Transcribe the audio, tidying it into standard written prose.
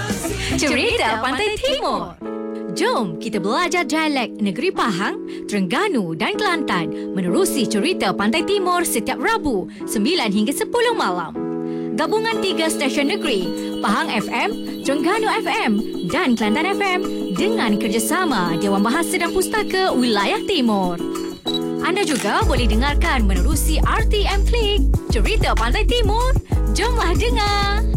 Cerita Pantai Timur. Jom kita belajar dialek negeri Pahang, Terengganu dan Kelantan menerusi Cerita Pantai Timur setiap Rabu 9 hingga 10 malam. Gabungan 3 stesen negeri, Pahang FM, Terengganu FM dan Kelantan FM dengan kerjasama Dewan Bahasa dan Pustaka Wilayah Timur. Anda juga boleh dengarkan menerusi RTM Klik. Cerita Pantai Timur, jomlah dengar.